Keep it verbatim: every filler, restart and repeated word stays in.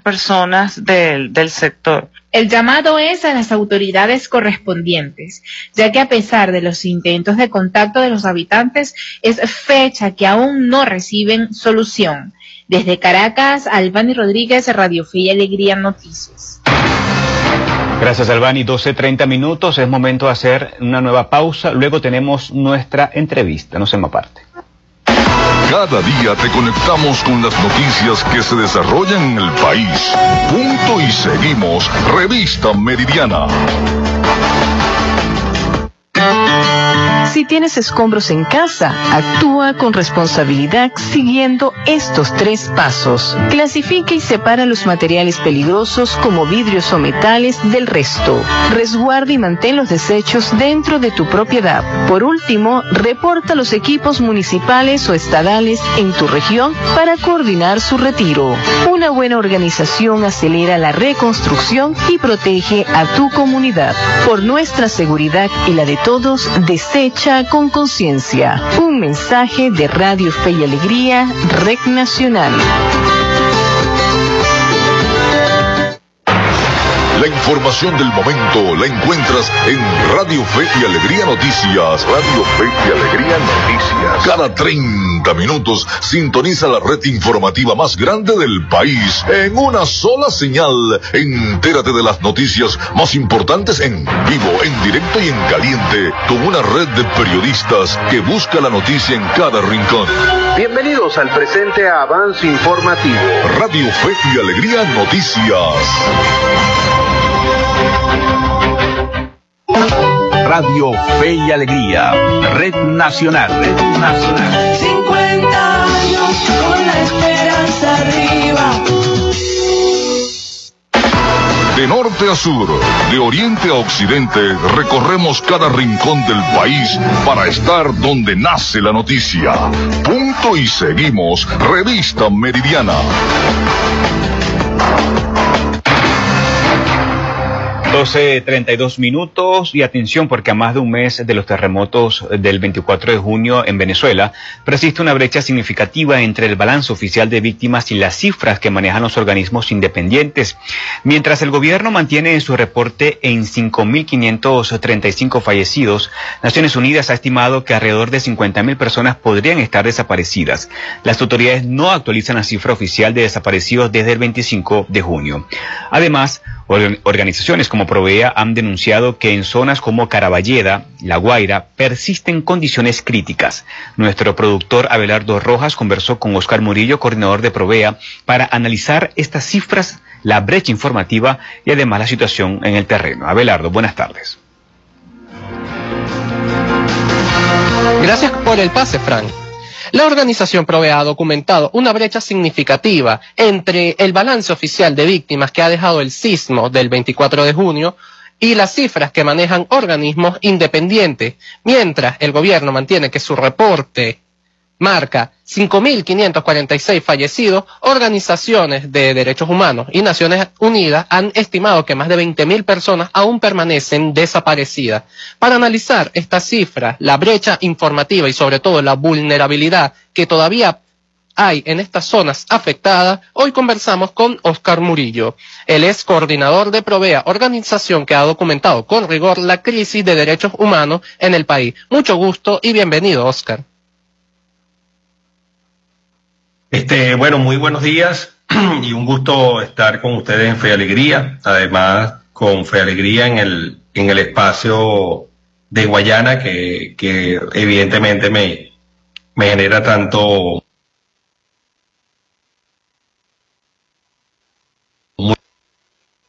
personas del, del sector. El llamado es a las autoridades correspondientes, ya que a pesar de los intentos de contacto de los habitantes, es fecha que aún no reciben solución. Desde Caracas, Albany Rodríguez, Radio Fe y Alegría Noticias. Gracias, Albany. doce treinta minutos, es momento de hacer una nueva pausa, luego tenemos nuestra entrevista, no se me aparte. Cada día te conectamos con las noticias que se desarrollan en el país. Punto y seguimos. Revista Meridiana. Si tienes escombros en casa, actúa con responsabilidad siguiendo estos tres pasos. Clasifica y separa los materiales peligrosos como vidrios o metales del resto. Resguarda y mantén los desechos dentro de tu propiedad. Por último, reporta los equipos municipales o estadales en tu región para coordinar su retiro. Una buena organización acelera la reconstrucción y protege a tu comunidad. Por nuestra seguridad y la de todos, desecha con conciencia. Un mensaje de Radio Fe y Alegría, Red Nacional. La información del momento la encuentras en Radio Fe y Alegría Noticias. Radio Fe y Alegría Noticias. Cada treinta minutos sintoniza la red informativa más grande del país en una sola señal. Entérate de las noticias más importantes en vivo, en directo y en caliente, con una red de periodistas que busca la noticia en cada rincón. Bienvenidos al presente avance informativo. Radio Fe y Alegría Noticias. Radio Fe y Alegría, Red Nacional, Red Nacional. cincuenta años con la esperanza arriba. De norte a sur, de oriente a occidente, recorremos cada rincón del país para estar donde nace la noticia. Punto y seguimos. Revista Meridiana. doce treinta y dos minutos y atención porque a más de un mes de los terremotos del veinticuatro de junio en Venezuela persiste una brecha significativa entre el balance oficial de víctimas y las cifras que manejan los organismos independientes. Mientras el gobierno mantiene en su reporte en cinco mil quinientos treinta y cinco fallecidos, Naciones Unidas ha estimado que alrededor de cincuenta mil personas podrían estar desaparecidas. Las autoridades no actualizan la cifra oficial de desaparecidos desde el veinticinco de junio. Además, organizaciones como Provea han denunciado que en zonas como Caraballeda, La Guaira, persisten condiciones críticas. Nuestro productor Abelardo Rojas conversó con Oscar Murillo, coordinador de Provea, para analizar estas cifras, la brecha informativa y además la situación en el terreno. Abelardo, buenas tardes. Gracias por el pase, Frank. La organización Provea ha documentado una brecha significativa entre el balance oficial de víctimas que ha dejado el sismo del veinticuatro de junio y las cifras que manejan organismos independientes, mientras el gobierno mantiene que su reporte marca cinco mil quinientos cuarenta y seis fallecidos. Organizaciones de derechos humanos y Naciones Unidas han estimado que más de veinte mil personas aún permanecen desaparecidas. Para analizar estas cifras, la brecha informativa y sobre todo la vulnerabilidad que todavía hay en estas zonas afectadas, hoy conversamos con Oscar Murillo. Él es coordinador de Provea, organización que ha documentado con rigor la crisis de derechos humanos en el país. Mucho gusto y bienvenido, Oscar. Este, bueno, muy buenos días y un gusto estar con ustedes en Fe y Alegría, además con Fe y Alegría en el, en el espacio de Guayana que, que evidentemente me, me genera tanto,